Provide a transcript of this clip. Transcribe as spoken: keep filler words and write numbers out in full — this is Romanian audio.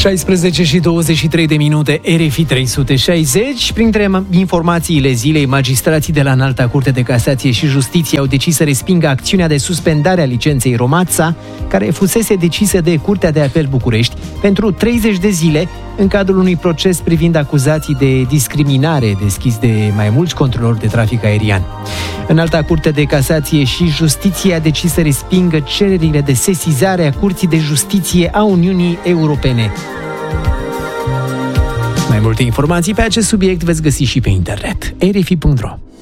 șaisprezece și douăzeci și trei de minute, R F I trei sute șaizeci. Printre informațiile zilei, magistrații de la Înalta Curte de Casație și Justiție au decis să respingă acțiunea de suspendare a licenței Romața, care fusese decisă de Curtea de Apel București pentru treizeci de zile în cadrul unui proces privind acuzații de discriminare deschis de mai mulți controlori de trafic aerian. Înalta Curte de Casație și Justiție a decis să respingă cererile de sesizare a Curții de Justiție a Uniunii Europene. Mai multe informații pe acest subiect veți găsi și pe internet. R F I punct ro